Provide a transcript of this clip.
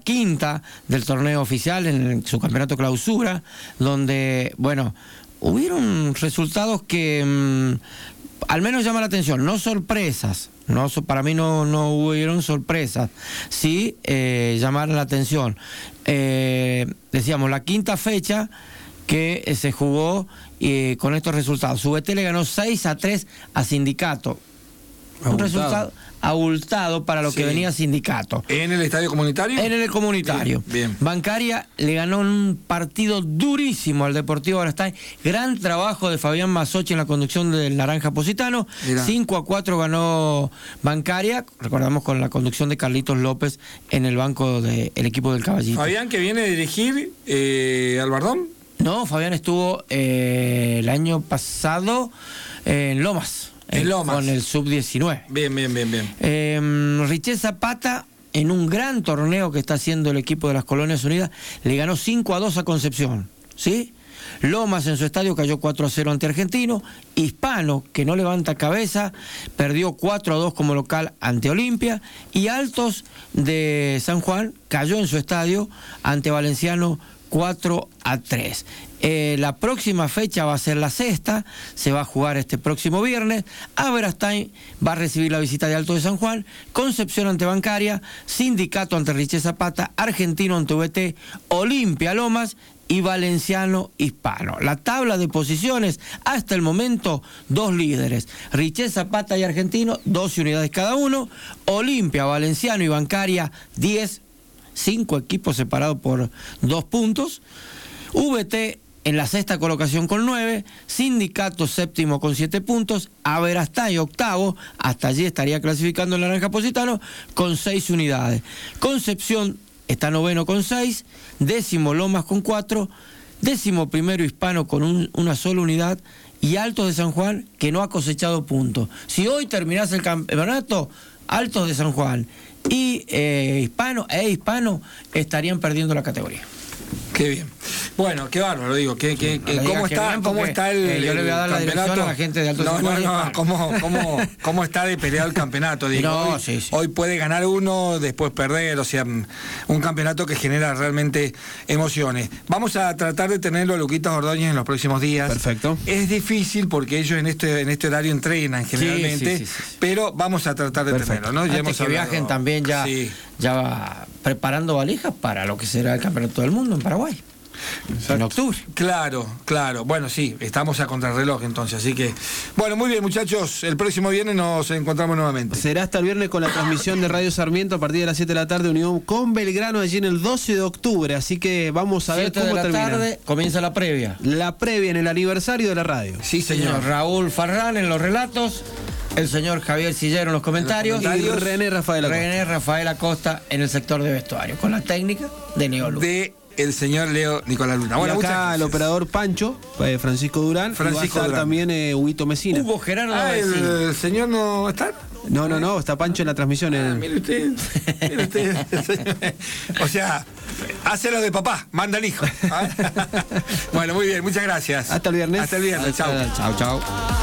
quinta del torneo oficial en su campeonato clausura, donde, bueno, hubieron resultados que al menos llaman la atención, no sorpresas. Para mí no hubieron sorpresas, sí llamaron la atención. Decíamos, la quinta fecha que se jugó con estos resultados. UBT le ganó 6-3 a Sindicato. Un resultado abultado para lo que venía Sindicato. ¿En el estadio comunitario? En el comunitario. Bien. Bancaria le ganó un partido durísimo al Deportivo Arastay. Gran trabajo de Fabián Masochi en la conducción del Naranja Positano. 5-4 ganó Bancaria. Recordamos con la conducción de Carlitos López en el banco del equipo del Caballito. Fabián, que viene a dirigir Albardón. No, Fabián estuvo el año pasado en Lomas. Con el sub-19. Bien. Richet Zapata, en un gran torneo que está haciendo el equipo de las Colonias Unidas, le ganó 5-2 a Concepción, ¿sí? Lomas en su estadio cayó 4-0 ante Argentino. Hispano, que no levanta cabeza, perdió 4-2 como local ante Olimpia. Y Altos de San Juan cayó en su estadio ante Valenciano 4-3. La próxima fecha va a ser la sexta, se va a jugar este próximo viernes. Aberastain va a recibir la visita de Alto de San Juan, Concepción ante Bancaria, Sindicato ante Richet Zapata, Argentino ante UBT, Olimpia Lomas y Valenciano Hispano. La tabla de posiciones, hasta el momento, 2 líderes. Richet Zapata y Argentino, 12 unidades cada uno. Olimpia, Valenciano y Bancaria, 10. 5 equipos separados por 2 puntos. VT en la sexta colocación con 9, Sindicato séptimo con 7 puntos, Aberastain octavo, hasta allí estaría clasificando el Naranja Positano con 6 unidades. Concepción está noveno con 6, décimo Lomas con 4, décimo primero Hispano con una sola unidad y Altos de San Juan que no ha cosechado puntos. Si hoy terminase el campeonato, Altos de San Juan y Hispano estarían perdiendo la categoría. Qué bien. Bueno, qué bárbaro, digo. ¿Cómo está el yo le voy a dar la dirección a la gente de Alto de San Juan. ¿Cómo está de peleado el campeonato? Digo, hoy puede ganar uno, después perder, o sea, un campeonato que genera realmente emociones. Vamos a tratar de tenerlo a Luquitas Ordóñez en los próximos días. Perfecto. Es difícil porque ellos en este horario entrenan generalmente, pero vamos a tratar de tenerlo, ¿no? Antes que viajen también ya va preparando valijas para lo que será el Campeonato del Mundo en Paraguay. Exacto. En octubre. Claro. Bueno, sí, estamos a contrarreloj entonces, así que... Bueno, muy bien, muchachos, el próximo viernes nos encontramos nuevamente. Será hasta el viernes con la transmisión de Radio Sarmiento a partir de las 7 de la tarde, Unión con Belgrano, allí en el 12 de octubre, así que vamos a ver cómo termina. 7 de la tarde comienza la previa. La previa en el aniversario de la radio. Sí, señor. Raúl Farrán en los relatos, el señor Javier Sillero en los comentarios. Y René Rafael Acosta en el sector de vestuario, con la técnica de Neolu. El señor Leo Nicolás Luna. Bueno, acá el operador Pancho, Francisco Durán, y va a estar también Huguito Mesina. Hugo Gerardo ¿El señor no está? No, está Pancho en la transmisión. Mire usted. O sea, hace lo de papá, manda al hijo. Bueno, muy bien, muchas gracias. Hasta el viernes. Chao.